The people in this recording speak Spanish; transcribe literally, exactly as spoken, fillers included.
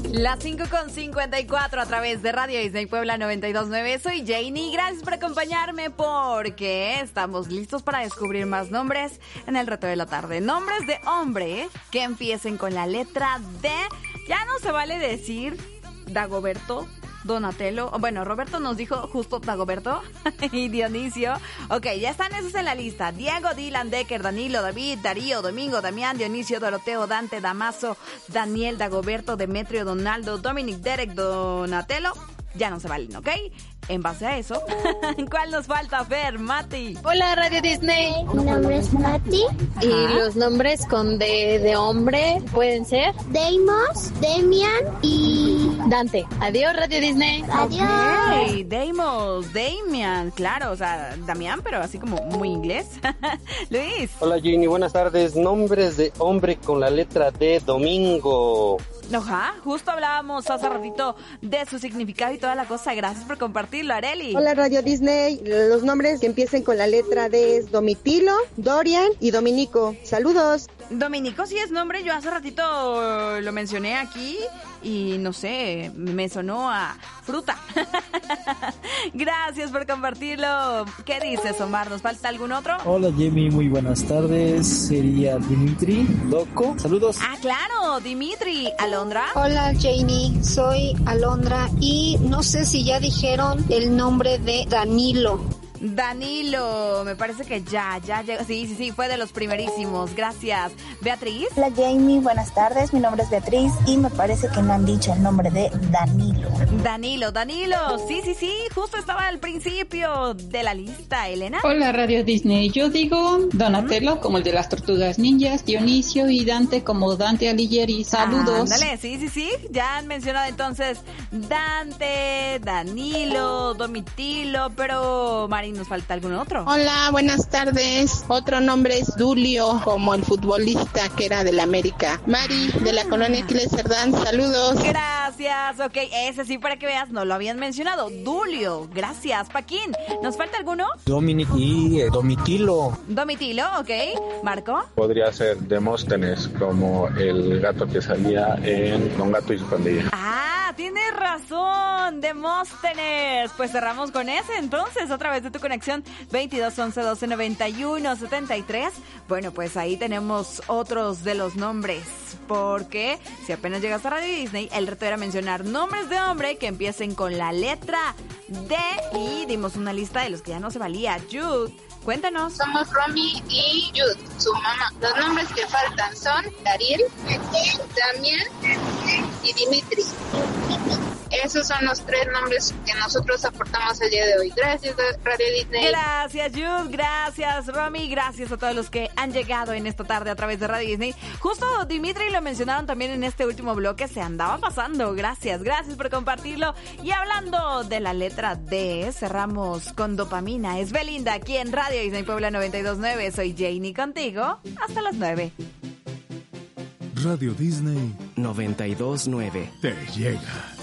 Las cinco con cincuenta y cuatro a través de Radio Disney Puebla noventa y dos punto nueve. Soy Janie. Gracias por acompañarme porque estamos listos para descubrir más nombres en el reto de la tarde. Nombres de hombre que empiecen con la letra D. Ya no se vale decir Dagoberto, Donatello. Bueno, Roberto nos dijo justo Dagoberto y Dionisio. Ok, ya están esos en la lista. Diego, Dylan, Decker, Danilo, David, Darío, Domingo, Damián, Dionisio, Doroteo, Dante, Damaso, Daniel, Dagoberto, Demetrio, Donaldo, Dominic, Derek, Donatello. Ya no se valen, ¿ok? En base a eso, ¿cuál nos falta, Fer? Mati. Hola, Radio Disney. Mi nombre es Mati. Y Ajá. los nombres con D de hombre pueden ser Deimos, Demian y Dante. Adiós, Radio Disney. Adiós. Okay, Deimos, Damian, claro, o sea, Damián, pero así como muy inglés. Luis. Hola, Ginny, buenas tardes. Nombres de hombre con la letra D, Domingo. Ajá, justo hablábamos hace ratito de su significado y toda la cosa. Gracias por compartirlo, Areli. Hola, Radio Disney. Los nombres que empiecen con la letra D es Domitilo, Dorian y Dominico. Saludos. Dominico sí es nombre, yo hace ratito lo mencioné aquí y no sé, me sonó a fruta. Gracias por compartirlo. ¿Qué dices, Omar? ¿Nos falta algún otro? Hola, Jamie, muy buenas tardes. Sería Dimitri, Loco. Saludos. Ah, claro, Dimitri. Alondra. Hola, Jamie, soy Alondra y no sé si ya dijeron el nombre de Danilo. Danilo, me parece que ya, ya llegó. Sí, sí, sí, fue de los primerísimos. Gracias. Beatriz. Hola, Jamie, buenas tardes. Mi nombre es Beatriz y me parece que no han dicho el nombre de Danilo. Danilo, Danilo. Sí, sí, sí, justo estaba al principio de la lista. Elena. Hola, Radio Disney. Yo digo Donatello, ¿Mm? como el de las tortugas ninjas, Dionisio y Dante como Dante Alighieri. Saludos. Ándale, sí, sí, sí. Ya han mencionado entonces Dante, Danilo, Domitilo, pero Mari, ¿nos falta algún otro? Hola, buenas tardes. Otro nombre es Dulio, como el futbolista que era del América. Mari, de la colonia Aquiles Cerdán, saludos. Gracias, ok, ese sí para que veas, no lo habían mencionado. Dulio, gracias. Paquín, ¿nos falta alguno? Dominic y eh, Domitilo. Domitilo, ok. Marco. Podría ser Demóstenes, como el gato que salía en Don Gato y su pandilla. Ah, tienes razón, Demóstenes. Pues cerramos con ese entonces, a través de tu conexión veintidós once doce noventa y uno setenta y tres. Bueno, pues ahí tenemos otros de los nombres, porque si apenas llegas a Radio Disney, el reto era mencionar nombres de hombre que empiecen con la letra D y dimos una lista de los que ya no se valía. Jude, cuéntanos. Somos Romy y Jude, su mamá. Los nombres que faltan son Dariel, Damián y Dimitri. Esos son los tres nombres que nosotros aportamos el día de hoy. Gracias, Radio Disney. Gracias, Jude. Gracias, Romy. Gracias a todos los que han llegado en esta tarde a través de Radio Disney. Justo Dimitri lo mencionaron también en este último bloque. Se andaba pasando. Gracias, gracias por compartirlo. Y hablando de la letra D, cerramos con Dopamina. Es Belinda aquí en Radio Disney Puebla noventa y dos punto nueve. Soy Janie contigo hasta las nueve. Radio Disney noventa y dos punto nueve. Te llega.